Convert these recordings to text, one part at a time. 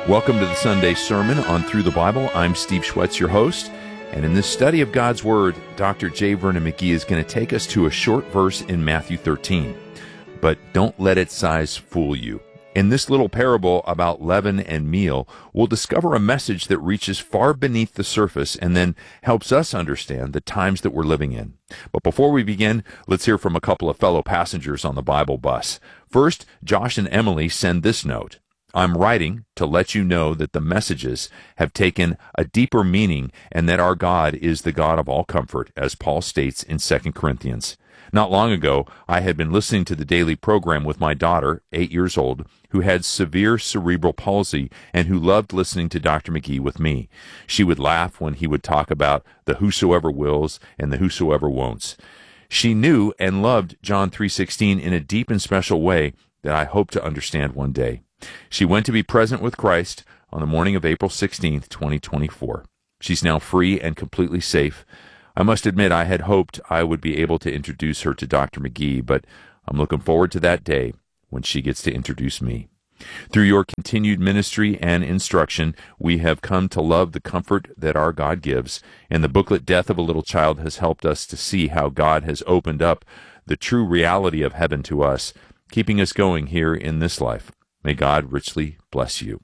Welcome to the Sunday Sermon on Through the Bible. I'm Steve Schwetz, your host. And in this study of God's Word, Dr. J. Vernon McGee is going to take us to a short verse in Matthew 13. But don't let its size fool you. In this little parable about leaven and meal, we'll discover a message that reaches far beneath the surface and then helps us understand the times that we're living in. But before we begin, let's hear from a couple of fellow passengers on the Bible bus. First, Josh and Emily send this note. I'm writing to let you know that the messages have taken a deeper meaning and that our God is the God of all comfort, as Paul states in 2 Corinthians. Not long ago, I had been listening to the daily program with my daughter, 8 years old, who had severe cerebral palsy and who loved listening to Dr. McGee with me. She would laugh when he would talk about the whosoever wills and the whosoever won'ts. She knew and loved John 3:16 in a deep and special way that I hope to understand one day. She went to be present with Christ on the morning of April 16th, 2024. She's now free and completely safe. I must admit I had hoped I would be able to introduce her to Dr. McGee, but I'm looking forward to that day when she gets to introduce me. Through your continued ministry and instruction, we have come to love the comfort that our God gives, and the booklet Death of a Little Child has helped us to see how God has opened up the true reality of heaven to us, keeping us going here in this life. May God richly bless you.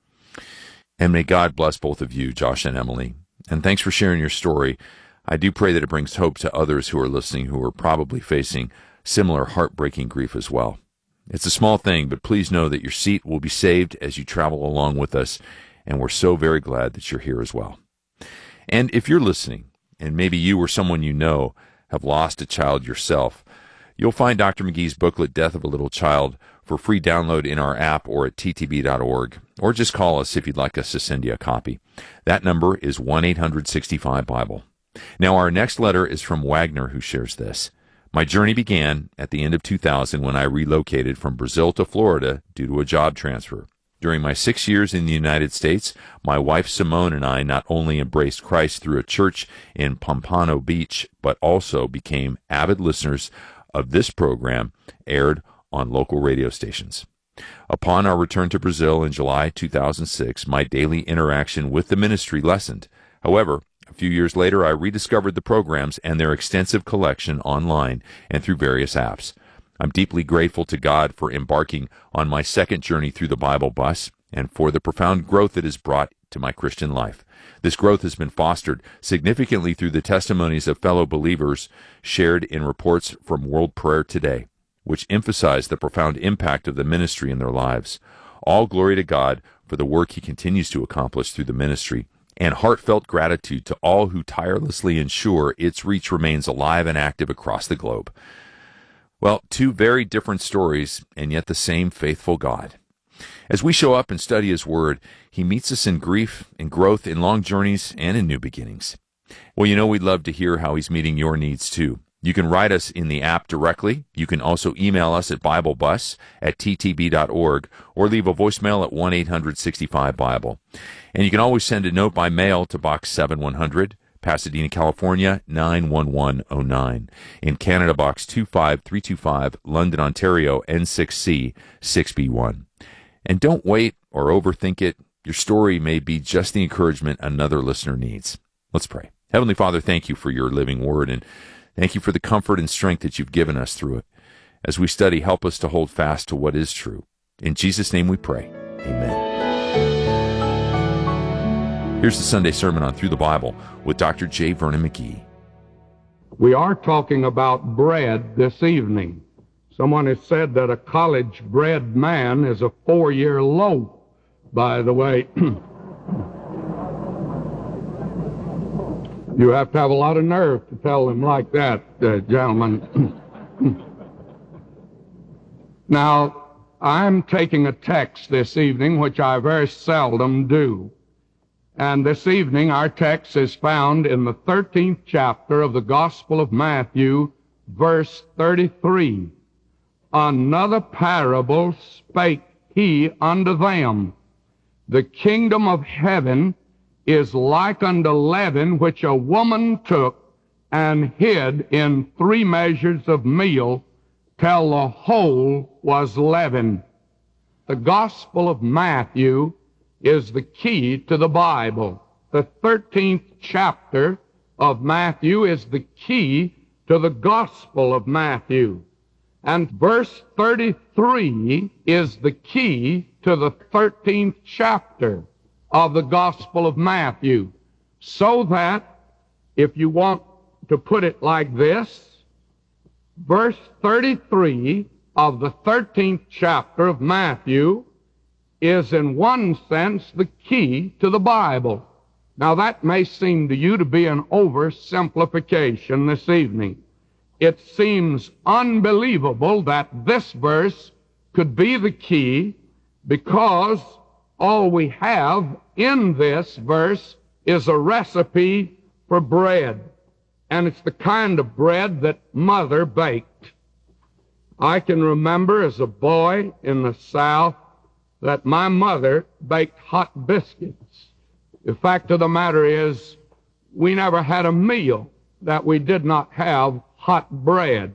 And may God bless both of you, Josh and Emily. And thanks for sharing your story. I do pray that it brings hope to others who are listening who are probably facing similar heartbreaking grief as well. It's a small thing, but please know that your seat will be saved as you travel along with us, and we're so very glad that you're here as well. And if you're listening, and maybe you or someone you know have lost a child yourself, you'll find Dr. McGee's booklet, Death of a Little Child, for free download in our app or at ttb.org, or just call us if you'd like us to send you a copy. That number is 1-800-65-BIBLE. Now, our next letter is from Wagner, who shares this. My journey began at the end of 2000 when I relocated from Brazil to Florida due to a job transfer. During my 6 years in the United States, my wife Simone and I not only embraced Christ through a church in Pompano Beach, but also became avid listeners of this program aired on local radio stations. Upon our return to Brazil in July 2006, my daily interaction with the ministry lessened. However, a few years later, I rediscovered the programs and their extensive collection online and through various apps. I'm deeply grateful to God for embarking on my second journey through the Bible bus and for the profound growth it has brought to my Christian life. This growth has been fostered significantly through the testimonies of fellow believers shared in reports from World Prayer Today, which emphasize the profound impact of the ministry in their lives. All glory to God for the work He continues to accomplish through the ministry, and heartfelt gratitude to all who tirelessly ensure its reach remains alive and active across the globe. Well, two very different stories, and yet the same faithful God. As we show up and study His Word, He meets us in grief, in growth, in long journeys, and in new beginnings. Well, you know we'd love to hear how He's meeting your needs too. You can write us in the app directly. You can also email us at BibleBus@ttb.org or leave a voicemail at 1-800-65-BIBLE. And you can always send a note by mail to Box 7100, Pasadena, California, 91109. In Canada, Box 25325, London, Ontario, N6C 6B1. And don't wait or overthink it. Your story may be just the encouragement another listener needs. Let's pray. Heavenly Father, thank you for your living word, and thank you for the comfort and strength that you've given us through it. As we study, help us to hold fast to what is true. In Jesus' name we pray. Amen. Here's the Sunday Sermon on Through the Bible with Dr. J. Vernon McGee. We are talking about bread this evening. Someone has said that a college-bred man is a 4-year loaf, by the way. You have to have a lot of nerve to tell them like that, gentlemen. Now, I'm taking a text this evening, which I very seldom do. And this evening, our text is found in the 13th chapter of the Gospel of Matthew, verse 33. Another parable spake he unto them. The kingdom of heaven is like unto leaven, which a woman took and hid in 3 measures of meal, till the whole was leavened. The Gospel of Matthew is the key to the Bible. The 13th chapter of Matthew is the key to the Gospel of Matthew. And verse 33 is the key to the 13th chapter of the Gospel of Matthew. So that, if you want to put it like this, verse 33 of the 13th chapter of Matthew is in one sense the key to the Bible. Now that may seem to you to be an oversimplification this evening. It seems unbelievable that this verse could be the key, because all we have in this verse is a recipe for bread. And it's the kind of bread that Mother baked. I can remember as a boy in the South that my mother baked hot biscuits. The fact of the matter is, we never had a meal that we did not have hot bread.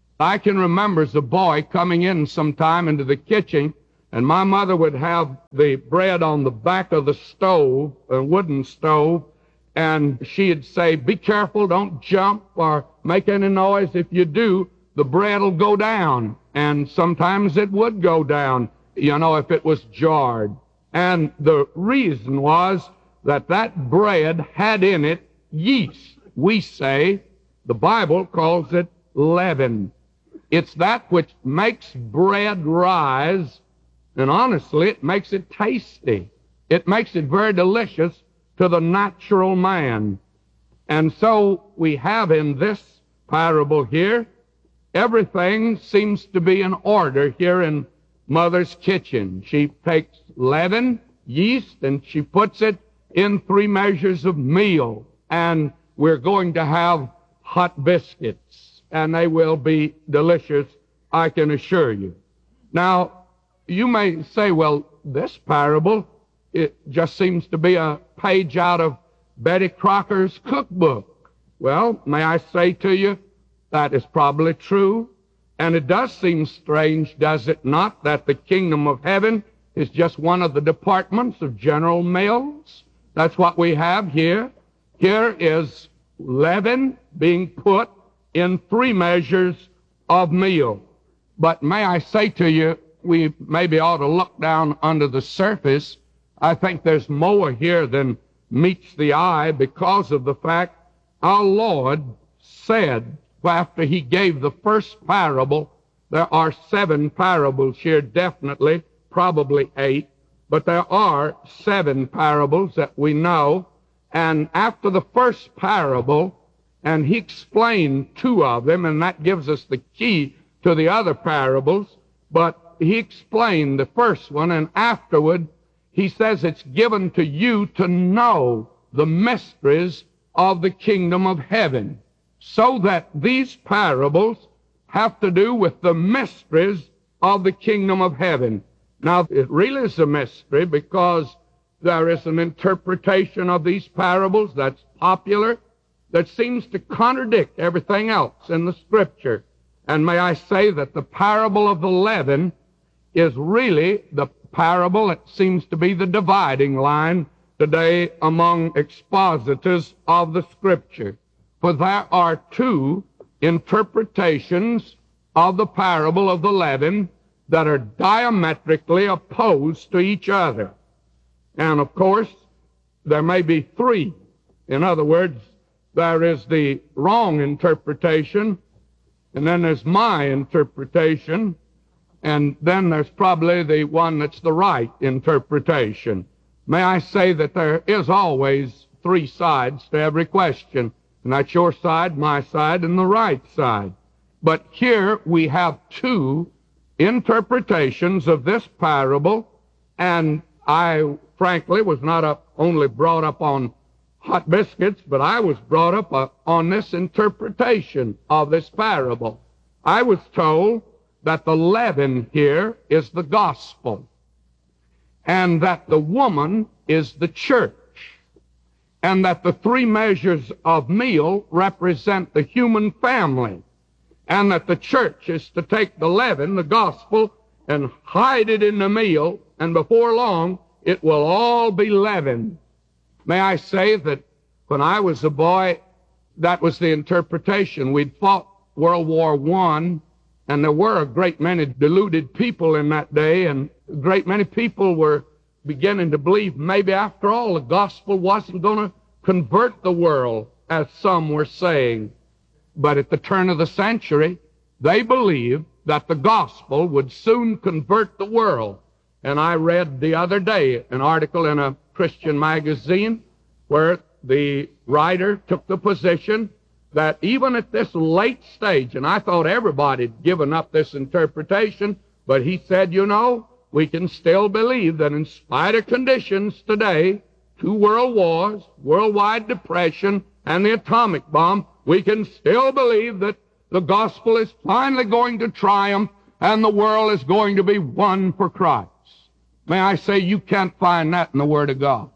I can remember as a boy coming in sometime into the kitchen, and my mother would have the bread on the back of the stove, a wooden stove, and she'd say, "Be careful, don't jump or make any noise. If you do, the bread will go down." And sometimes it would go down, if it was jarred. And the reason was that that bread had in it yeast. We say, the Bible calls it leaven. It's that which makes bread rise, and honestly, it makes it tasty. It makes it very delicious to the natural man. And so we have in this parable here, everything seems to be in order here in Mother's kitchen. She takes leaven, yeast, and she puts it in 3 measures of meal. And we're going to have hot biscuits, and they will be delicious, I can assure you. Now, you may say, well, this parable, it just seems to be a page out of Betty Crocker's cookbook. Well, may I say to you, that is probably true. And it does seem strange, does it not, that the kingdom of heaven is just one of the departments of General Mills? That's what we have here. Here is leaven being put in 3 measures of meal. But may I say to you, we maybe ought to look down under the surface. I think there's more here than meets the eye, because of the fact our Lord said, after he gave the first parable, there are 7 parables here, definitely, probably 8, but there are 7 parables that we know. And after the first parable, and he explained 2 of them, and that gives us the key to the other parables, but he explained the first one, and afterward he says it's given to you to know the mysteries of the kingdom of heaven. So that these parables have to do with the mysteries of the kingdom of heaven. Now, it really is a mystery, because there is an interpretation of these parables that's popular, that seems to contradict everything else in the Scripture. And may I say that the parable of the leaven is really the parable that seems to be the dividing line today among expositors of the Scripture. For there are 2 interpretations of the parable of the leaven that are diametrically opposed to each other. And of course, there may be 3. In other words, there is the wrong interpretation, and then there's my interpretation, and then there's probably the one that's the right interpretation. May I say that there is always 3 sides to every question. And that's your side, my side, and the right side. But here we have 2 interpretations of this parable, and I frankly was not only brought up on hot biscuits, but I was brought up on this interpretation of this parable. I was told that the leaven here is the gospel, and that the woman is the church, and that the 3 measures of meal represent the human family, and that the church is to take the leaven, the gospel, and hide it in the meal, and before long it will all be leavened. May I say that when I was a boy, that was the interpretation. We'd fought World War I, and there were a great many deluded people in that day, and a great many people were beginning to believe maybe after all the gospel wasn't going to convert the world, as some were saying. But at the turn of the century, they believed that the gospel would soon convert the world. And I read the other day an article in a Christian magazine where the writer took the position that even at this late stage, and I thought everybody had given up this interpretation, but he said, you know, we can still believe that in spite of conditions today, 2 world wars, worldwide depression, and the atomic bomb, we can still believe that the gospel is finally going to triumph and the world is going to be won for Christ. May I say, you can't find that in the Word of God.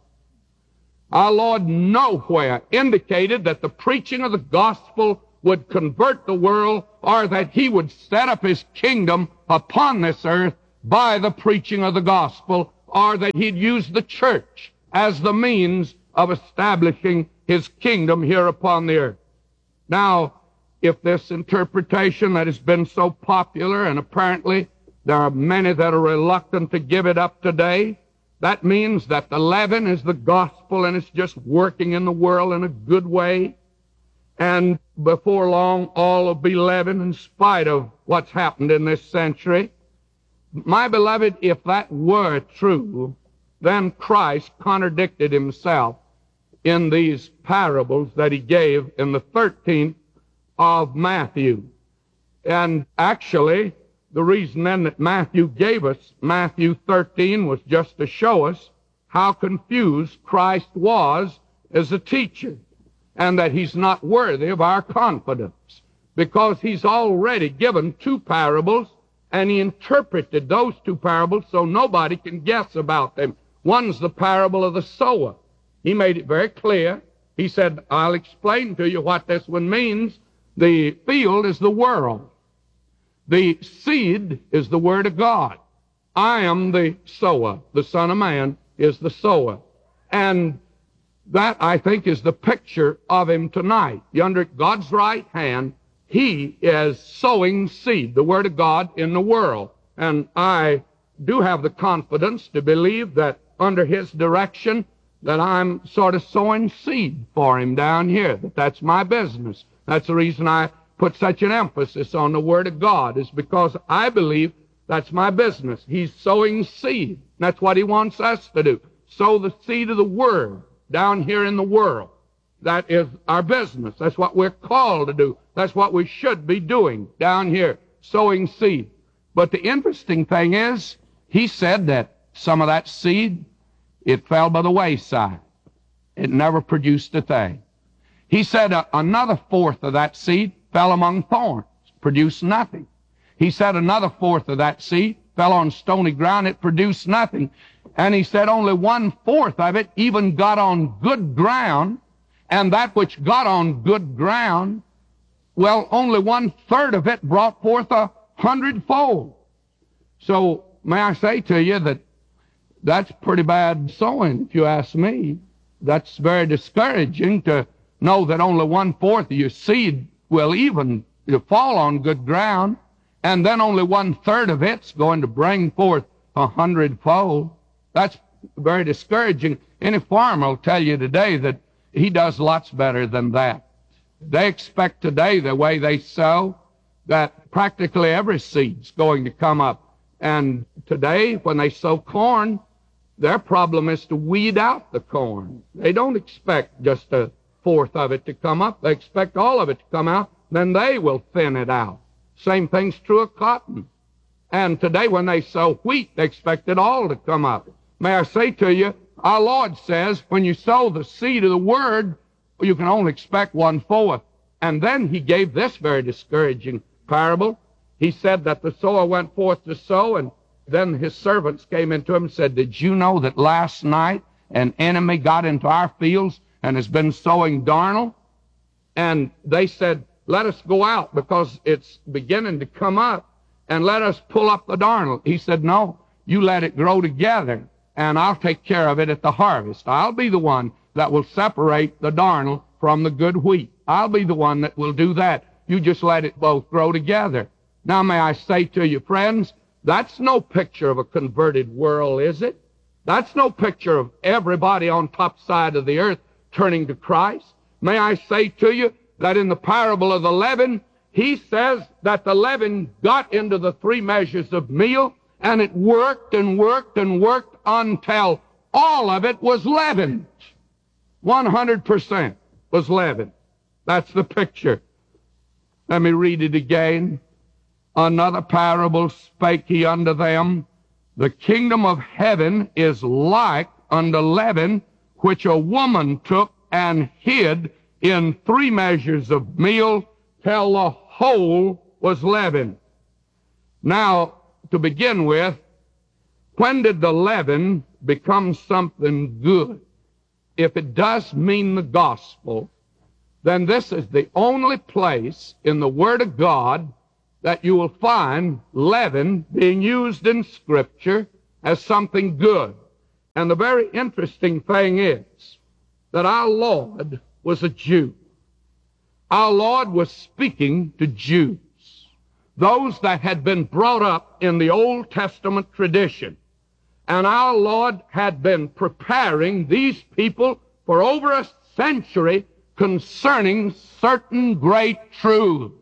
Our Lord nowhere indicated that the preaching of the gospel would convert the world or that He would set up His kingdom upon this earth by the preaching of the gospel, or that He'd use the church as the means of establishing His kingdom here upon the earth. Now, if this interpretation that has been so popular, and apparently there are many that are reluctant to give it up today, that means that the leaven is the gospel and it's just working in the world in a good way. And before long, all will be leavened in spite of what's happened in this century. My beloved, if that were true, then Christ contradicted Himself in these parables that He gave in the 13th of Matthew. And actually, the reason then that Matthew gave us Matthew 13 was just to show us how confused Christ was as a teacher, and that He's not worthy of our confidence, because He's already given 2 parables, and He interpreted those 2 parables so nobody can guess about them. One's the parable of the sower. He made it very clear. He said, I'll explain to you what this one means. The field is the world. The seed is the Word of God. I am the sower. The Son of Man is the sower. And that, I think, is the picture of Him tonight. Under God's right hand, He is sowing seed, the Word of God, in the world. And I do have the confidence to believe that under His direction, that I'm sort of sowing seed for Him down here, that that's my business. That's the reason I put such an emphasis on the Word of God, is because I believe that's my business. He's sowing seed. That's what He wants us to do. Sow the seed of the Word down here in the world. That is our business. That's what we're called to do. That's what we should be doing down here, sowing seed. But the interesting thing is, He said that some of that seed, it fell by the wayside. It never produced a thing. He said another 1/4 of that seed fell among thorns, produced nothing. He said another 1/4 of that seed fell on stony ground, it produced nothing. And He said only 1/4 of it even got on good ground, and that which got on good ground, well, only 1/3 of it brought forth 100-fold. So may I say to you that that's pretty bad sowing, if you ask me. That's very discouraging to know that only 1/4 of your seed will even fall on good ground, and then only 1/3 of it's going to bring forth 100-fold. That's very discouraging. Any farmer will tell you today that he does lots better than that. They expect today, the way they sow, that practically every seed's going to come up. And today, when they sow corn, their problem is to weed out the corn. They don't expect just 1/4 of it to come up. They expect all of it to come out. Then they will thin it out. Same thing's true of cotton. And today when they sow wheat, they expect it all to come up. May I say to you, our Lord says, when you sow the seed of the Word, you can only expect 1/4. And then He gave this very discouraging parable. He said that the sower went forth to sow, and then his servants came into him and said, did you know that last night an enemy got into our fields and has been sowing darnel? And they said, let us go out because it's beginning to come up, and let us pull up the darnel. He said, no, you let it grow together. and I'll take care of it at the harvest. I'll be the one that will separate the darnel from the good wheat. I'll be the one that will do that. You just let it both grow together. Now, may I say to you, friends, that's no picture of a converted world, is it? That's no picture of everybody on top side of the earth turning to Christ. May I say to you that in the parable of the leaven, he says that the leaven got into the 3 measures of meal, and it worked and worked and worked until all of it was leavened. 100% was leavened. That's the picture. Let me read it again. Another parable spake he unto them, the kingdom of heaven is like unto leaven, which a woman took and hid in 3 measures of meal till the whole was leavened. Now, to begin with, when did the leaven become something good? If it does mean the gospel, then this is the only place in the Word of God that you will find leaven being used in Scripture as something good. And the very interesting thing is that our Lord was a Jew. Our Lord was speaking to Jews, those that had been brought up in the Old Testament tradition. And our Lord had been preparing these people for over a century concerning certain great truths.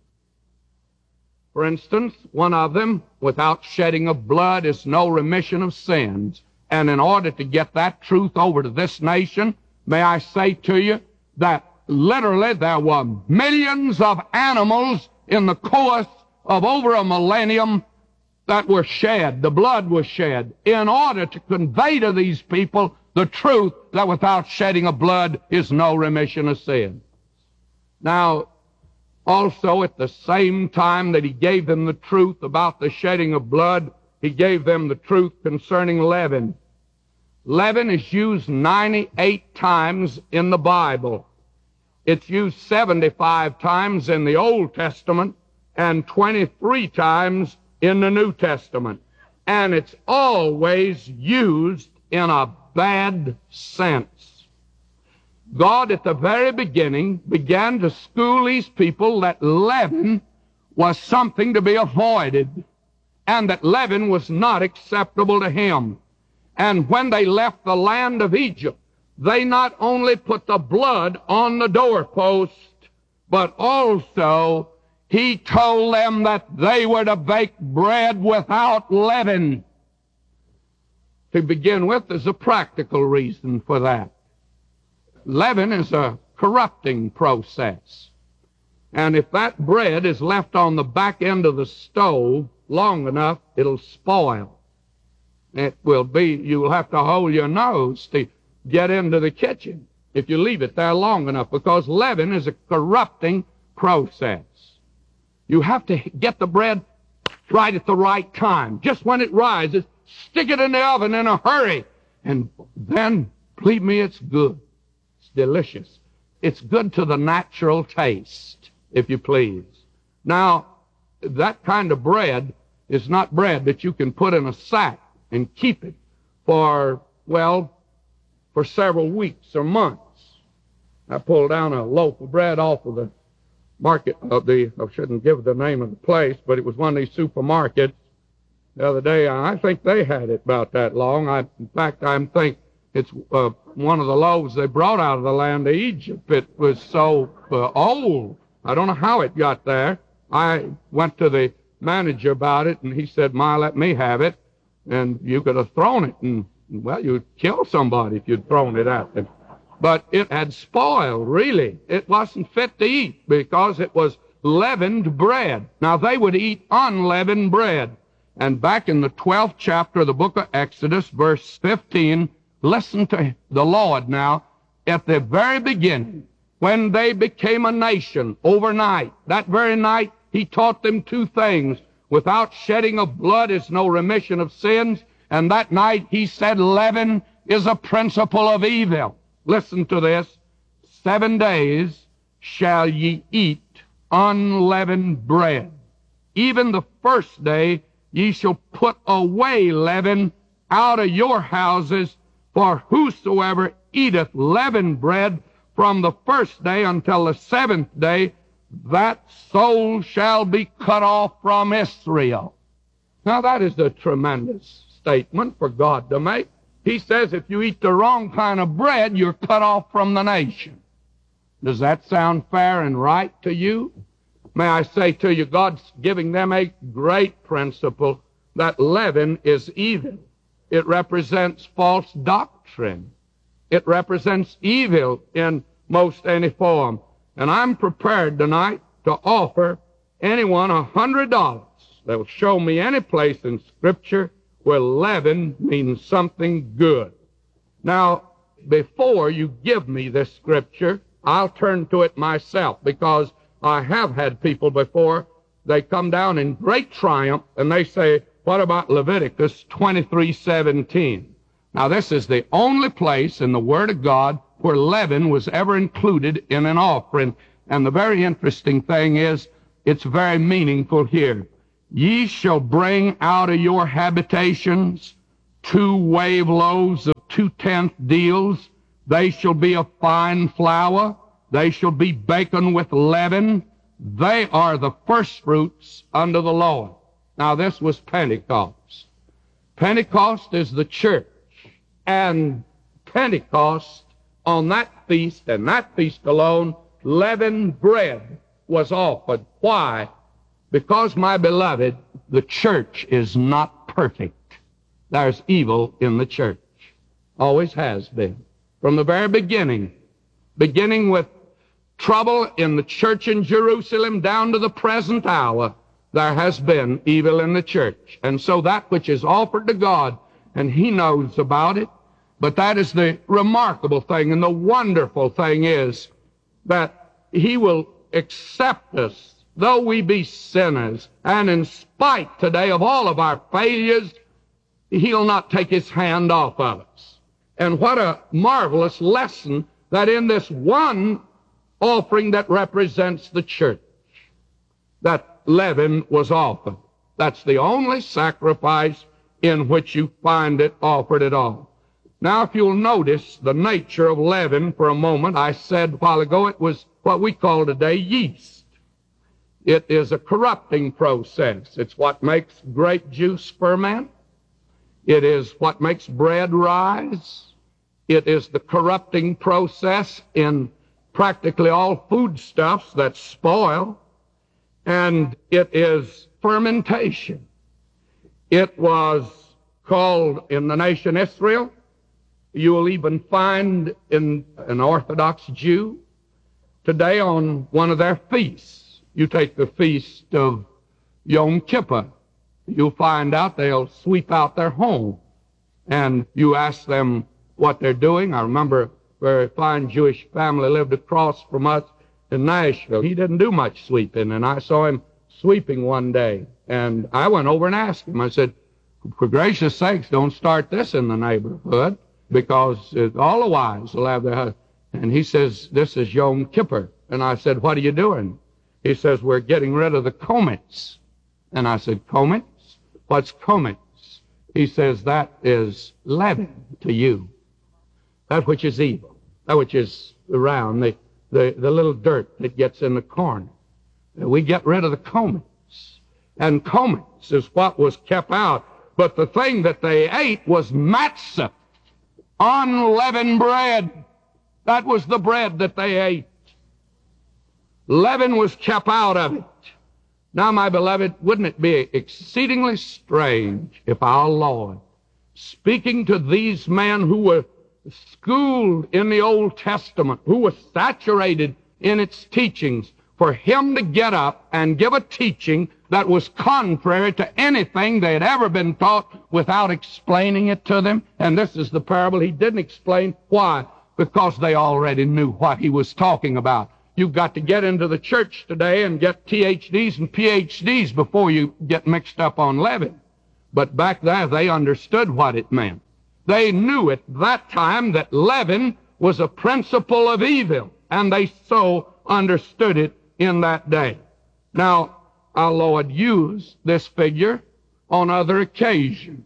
For instance, one of them, without shedding of blood is no remission of sins. And in order to get that truth over to this nation, may I say to you that literally there were millions of animals in the course of over a millennium that were shed, the blood was shed, in order to convey to these people the truth that without shedding of blood is no remission of sin. Now, also, at the same time that he gave them the truth about the shedding of blood, he gave them the truth concerning leaven. Leaven is used 98 times in the Bible. It's used 75 times in the Old Testament and 23 times in the New Testament. And it's always used in a bad sense. God, at the very beginning, began to school these people that leaven was something to be avoided, and that leaven was not acceptable to him. And when they left the land of Egypt, they not only put the blood on the doorpost, but also he told them that they were to bake bread without leaven. To begin with, there's a practical reason for that. Leaven is a corrupting process. And if that bread is left on the back end of the stove long enough, it'll spoil. It will be, you will have to hold your nose to get into the kitchen if you leave it there long enough, because leaven is a corrupting process. You have to get the bread right at the right time. Just when it rises, stick it in the oven in a hurry. And then, believe me, it's good. Delicious. It's good to the natural taste, if you please. Now, that kind of bread is not bread that you can put in a sack and keep it for several weeks or months. I pulled down a loaf of bread off of the market of I shouldn't give the name of the place, but it was one of these supermarkets the other day. I think they had it about that long. In fact, I think it's one of the loaves they brought out of the land of Egypt. It was so old. I don't know how it got there. I went to the manager about it, and he said, "Ma, let me have it." And you could have thrown it, and, well, you'd kill somebody if you'd thrown it at them. But it had spoiled, really. It wasn't fit to eat because it was leavened bread. Now, they would eat unleavened bread. And back in the 12th chapter of the book of Exodus, verse 15, listen to the Lord now. At the very beginning, when they became a nation overnight, that very night, he taught them 2 things. Without shedding of blood is no remission of sins. And that night he said, leaven is a principle of evil. Listen to this. 7 days shall ye eat unleavened bread. Even the first day ye shall put away leaven out of your houses, for whosoever eateth leavened bread from the first day until the seventh day, that soul shall be cut off from Israel. Now that is a tremendous statement for God to make. He says if you eat the wrong kind of bread, you're cut off from the nation. Does that sound fair and right to you? May I say to you, God's giving them a great principle that leaven is evil. It represents false doctrine. It represents evil in most any form. And I'm prepared tonight to offer anyone $100 that will show me any place in Scripture where leaven means something good. Now, before you give me this Scripture, I'll turn to it myself, because I have had people before, they come down in great triumph and they say, what about Leviticus 23:17? Now, this is the only place in the Word of God where leaven was ever included in an offering. And the very interesting thing is, it's very meaningful here. Ye shall bring out of your habitations 2 wave loaves of 2/10 deals. They shall be of fine flour. They shall be baken with leaven. They are the firstfruits unto the Lord. Now, this was Pentecost. Pentecost is the church. And Pentecost, on that feast, and that feast alone, leavened bread was offered. Why? Because, my beloved, the church is not perfect. There's evil in the church. Always has been. From the very beginning with trouble in the church in Jerusalem down to the present hour, there has been evil in the church. And so that which is offered to God, and He knows about it, but that is the remarkable thing, and the wonderful thing is that He will accept us, though we be sinners, and in spite today of all of our failures, He'll not take His hand off of us. And what a marvelous lesson that in this one offering that represents the church, that leaven was offered. That's the only sacrifice in which you find it offered at all. Now, if you'll notice the nature of leaven for a moment, I said a while ago it was what we call today yeast. It is a corrupting process. It's what makes grape juice ferment. It is what makes bread rise. It is the corrupting process in practically all foodstuffs that spoil. And it is fermentation. It was called in the nation Israel. You will even find in an Orthodox Jew today on one of their feasts. You take the feast of Yom Kippur. You'll find out they'll sweep out their home. And you ask them what they're doing. I remember a very fine Jewish family lived across from us in Nashville. He didn't do much sweeping, and I saw him sweeping one day. And I went over and asked him. I said, for gracious sakes, don't start this in the neighborhood, because all the wives will have their husbands. And he says, this is Yom Kippur. And I said, what are you doing? He says, we're getting rid of the comets. And I said, comets? What's comets? He says, that is leaven to you. That which is evil. That which is around, the little dirt that gets in the corner. We get rid of the comets. And comets is what was kept out. But the thing that they ate was matzah, unleavened bread. That was the bread that they ate. Leaven was kept out of it. Now, my beloved, wouldn't it be exceedingly strange if our Lord, speaking to these men who were schooled in the Old Testament, who were saturated in its teachings, for Him to get up and give a teaching that was contrary to anything they had ever been taught without explaining it to them? And this is the parable He didn't explain. Why? Because they already knew what He was talking about. You've got to get into the church today and get THDs and PhDs before you get mixed up on leaven. But back there, they understood what it meant. They knew at that time that leaven was a principle of evil, and they so understood it in that day. Now, our Lord used this figure on other occasions.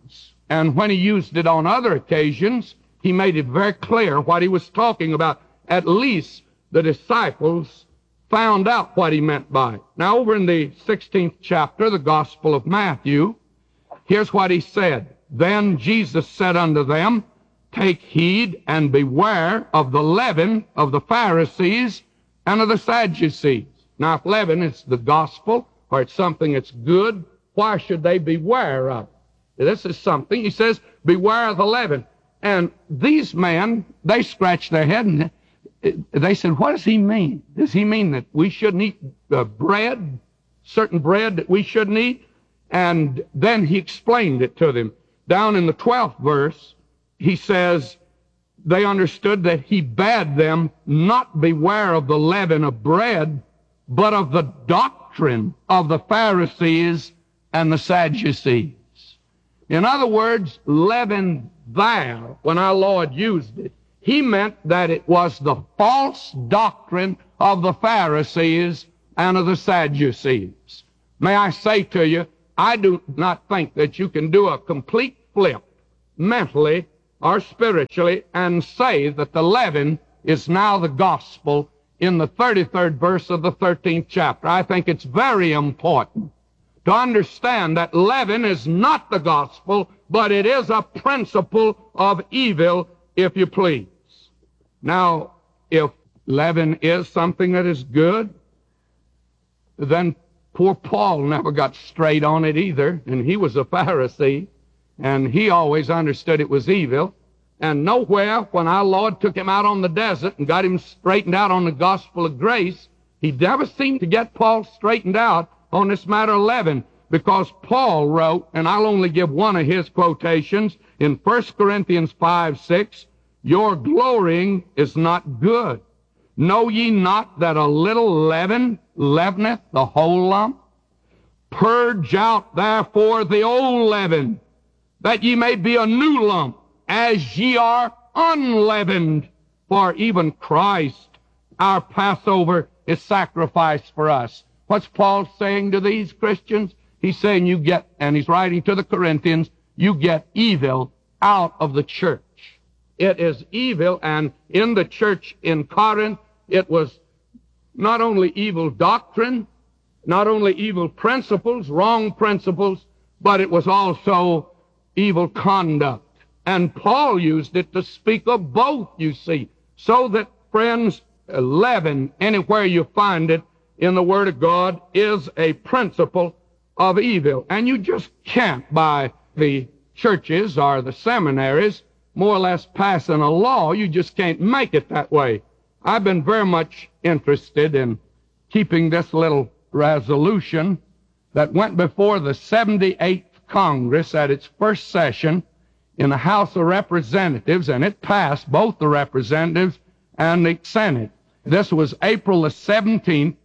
And when he used it on other occasions, he made it very clear what he was talking about. At least the disciples found out what he meant by it. Now, over in the 16th chapter, the Gospel of Matthew, here's what he said. Then Jesus said unto them, Take heed and beware of the leaven of the Pharisees and of the Sadducees. Now, if leaven is the gospel, or it's something that's good, why should they beware of it? This is something, he says, beware of the leaven. And these men, they scratched their head and they said, what does he mean? Does he mean that we shouldn't eat bread, certain bread that we shouldn't eat? And then he explained it to them. Down in the 12th verse, he says, they understood that he bade them not beware of the leaven of bread, but of the doctrine of the Pharisees and the Sadducees. In other words, leaven there, when our Lord used it, he meant that it was the false doctrine of the Pharisees and of the Sadducees. May I say to you, I do not think that you can do a complete flip mentally or spiritually and say that the leaven is now the gospel in the 33rd verse of the 13th chapter. I think it's very important to understand that leaven is not the gospel, but it is a principle of evil, if you please. Now, if leaven is something that is good, then poor Paul never got straight on it either, and he was a Pharisee, and he always understood it was evil. And nowhere, when our Lord took him out on the desert and got him straightened out on the gospel of grace, he never seemed to get Paul straightened out on this matter of leaven, because Paul wrote, and I'll only give one of his quotations, in 1 Corinthians 5:6, your glorying is not good. Know ye not that a little leaven leaveneth the whole lump? Purge out therefore the old leaven, that ye may be a new lump, as ye are unleavened. For even Christ, our Passover, is sacrificed for us. What's Paul saying to these Christians? He's saying you get, and he's writing to the Corinthians, you get evil out of the church. It is evil, and in the church in Corinth, it was not only evil doctrine, not only evil principles, wrong principles, but it was also evil conduct. And Paul used it to speak of both, you see, so that, friends, leaven, anywhere you find it in the Word of God, is a principle of evil. And you just can't, by the churches or the seminaries, more or less passing a law, you just can't make it that way. I've been very much interested in keeping this little resolution that went before the 78th Congress at its first session in the House of Representatives, and it passed both the Representatives and the Senate. This was April the 17th,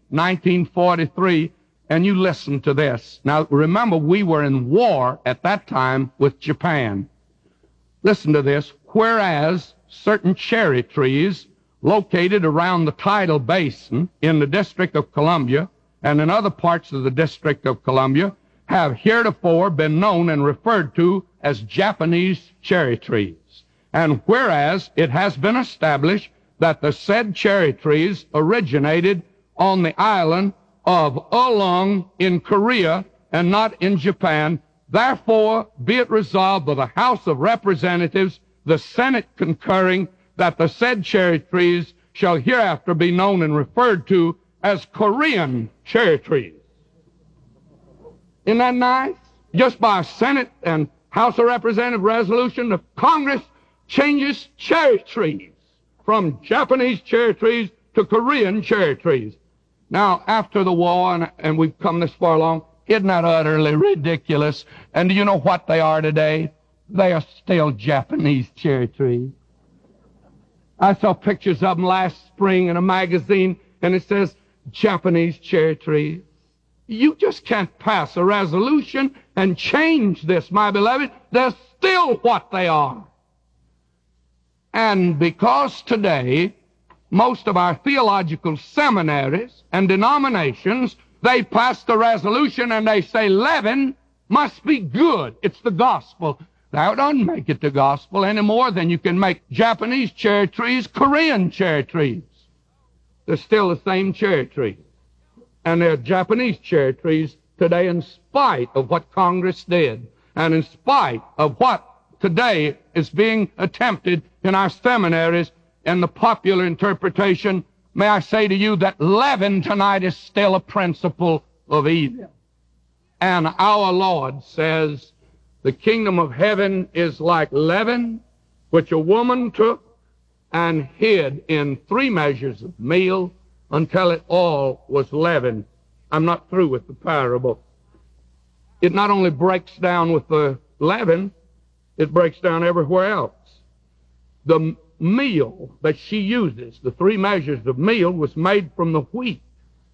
1943, and you listen to this. Now, remember, we were in war at that time with Japan. Listen to this. Whereas certain cherry trees located around the tidal basin in the District of Columbia and in other parts of the District of Columbia have heretofore been known and referred to as Japanese cherry trees. And whereas it has been established that the said cherry trees originated on the island of Oolong in Korea and not in Japan, therefore be it resolved by the House of Representatives, the Senate concurring, that the said cherry trees shall hereafter be known and referred to as Korean cherry trees. Isn't that nice? Just by a Senate and House of Representatives resolution, the Congress changes cherry trees from Japanese cherry trees to Korean cherry trees. Now, after the war, and we've come this far along, isn't that utterly ridiculous? And do you know what they are today? They are still Japanese cherry trees. I saw pictures of them last spring in a magazine, and it says, Japanese cherry trees. You just can't pass a resolution and change this, my beloved. They're still what they are. And because today, most of our theological seminaries and denominations, they pass the resolution and they say leaven must be good. It's the gospel. That doesn't make it the gospel any more than you can make Japanese cherry trees Korean cherry trees. They're still the same cherry tree. And they're Japanese cherry trees today in spite of what Congress did and in spite of what today is being attempted in our seminaries and the popular interpretation. May I say to you that leaven tonight is still a principle of evil. And our Lord says the kingdom of heaven is like leaven, which a woman took and hid in 3 measures of meal until it all was leavened. I'm not through with the parable. It not only breaks down with the leaven, it breaks down everywhere else. The meal that she uses, the 3 measures of meal, was made from the wheat.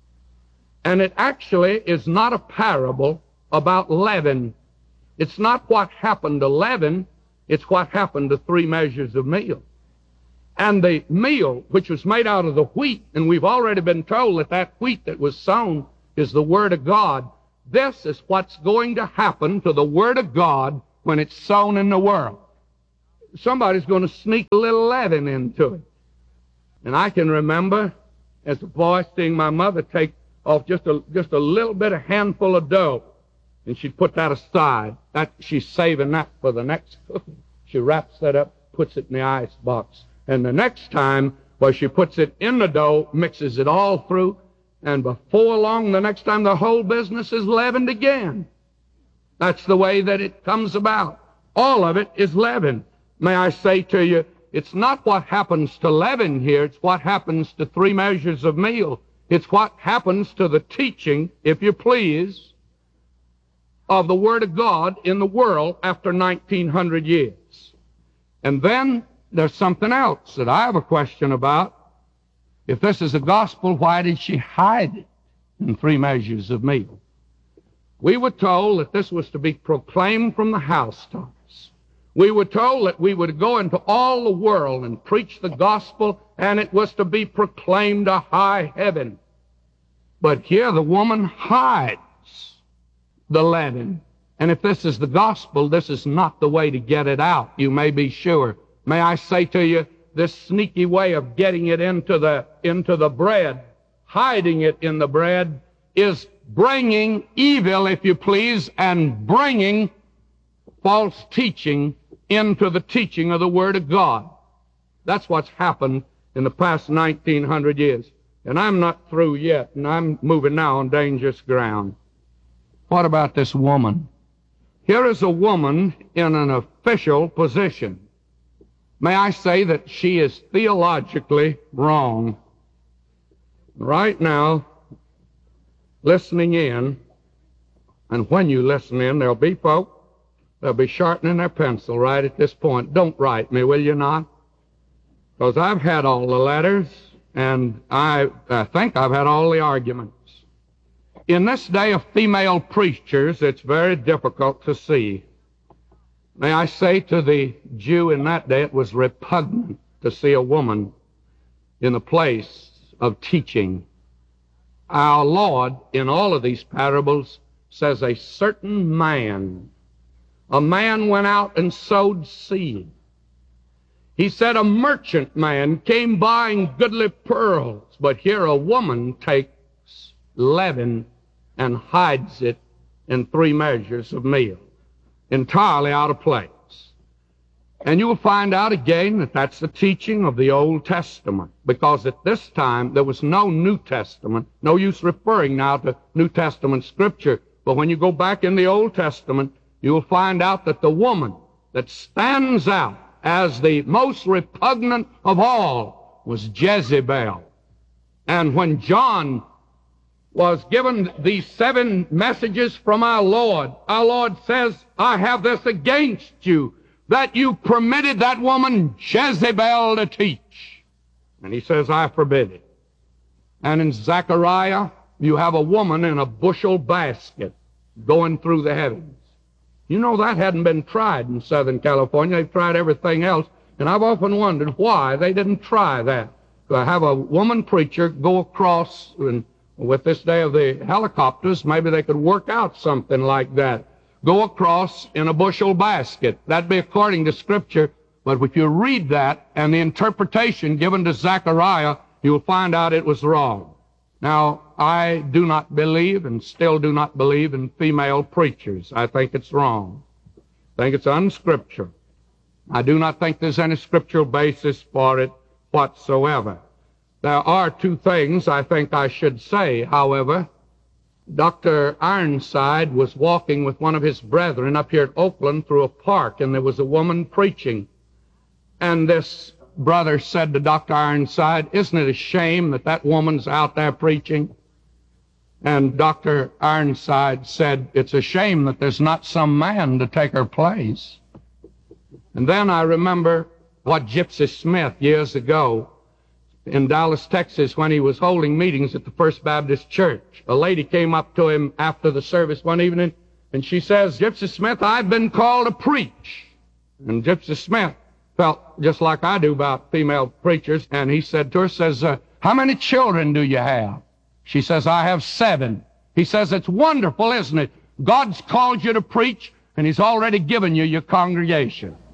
And it actually is not a parable about leaven. It's not what happened to leaven, it's what happened to 3 measures of meal. And the meal, which was made out of the wheat, and we've already been told that that wheat that was sown is the Word of God. This is what's going to happen to the Word of God when it's sown in the world. Somebody's going to sneak a little leaven into it. And I can remember, as a boy, seeing my mother take off just a little bit, a handful of dough, and she'd put that aside. She's saving that for the next cooking. She wraps that up, puts it in the ice box. And the next time, well, she puts it in the dough, mixes it all through, and before long, the next time, the whole business is leavened again. That's the way that it comes about. All of it is leaven. May I say to you, it's not what happens to leaven here, it's what happens to 3 measures of meal. It's what happens to the teaching, if you please, of the Word of God in the world after 1900 years. And then there's something else that I have a question about. If this is the gospel, why did she hide it in 3 measures of meal? We were told that this was to be proclaimed from the housetops. We were told that we would go into all the world and preach the gospel, and it was to be proclaimed to high heaven. But here the woman hides the leaven. And if this is the gospel, this is not the way to get it out, you may be sure. May I say to you, this sneaky way of getting it into the bread, hiding it in the bread, is bringing evil, if you please, and bringing false teaching into the teaching of the Word of God. That's what's happened in the past 1900 years. And I'm not through yet, and I'm moving now on dangerous ground. What about this woman? Here is a woman in an official position. May I say that she is theologically wrong. Right now, listening in, and when you listen in, there'll be folk, they'll be sharpening their pencil right at this point. Don't write me, will you not? Because I've had all the letters, and I think I've had all the arguments. In this day of female preachers, it's very difficult to see. May I say to the Jew in that day, it was repugnant to see a woman in the place of teaching. Our Lord, in all of these parables, says a certain man, a man went out and sowed seed. He said a merchant man came buying goodly pearls, but here a woman takes leaven and hides it in 3 measures of meal, entirely out of place. And you will find out again that that's the teaching of the Old Testament, because at this time there was no New Testament. No use referring now to New Testament Scripture, but when you go back in the Old Testament, you will find out that the woman that stands out as the most repugnant of all was Jezebel. And when John was given these 7 messages from our Lord says, I have this against you, that you permitted that woman Jezebel to teach. And he says, I forbid it. And in Zechariah, you have a woman in a bushel basket going through the heavens. You know, that hadn't been tried in Southern California. They've tried everything else. And I've often wondered why they didn't try that. To have a woman preacher go across, and with this day of the helicopters, maybe they could work out something like that. go across in a bushel basket. That'd be according to Scripture, but if you read that and the interpretation given to Zechariah, you'll find out it was wrong. Now, I do not believe and still do not believe in female preachers. I think it's wrong. I think it's unscriptural. I do not think there's any scriptural basis for it whatsoever. There are two things I think I should say, however. Dr. Ironside was walking with one of his brethren up here at Oakland through a park, and there was a woman preaching. And this brother said to Dr. Ironside, "Isn't it a shame that that woman's out there preaching?" And Dr. Ironside said, "It's a shame that there's not some man to take her place." And then I remember what Gypsy Smith years ago in Dallas, Texas, when he was holding meetings at the First Baptist Church. A lady came up to him after the service one evening, and she says, "Gypsy Smith, I've been called to preach." And Gypsy Smith felt just like I do about female preachers, and he said to her, "How many children do you have?" She says, "I have 7. He says, "It's wonderful, isn't it? God's called you to preach, and He's already given you your congregation."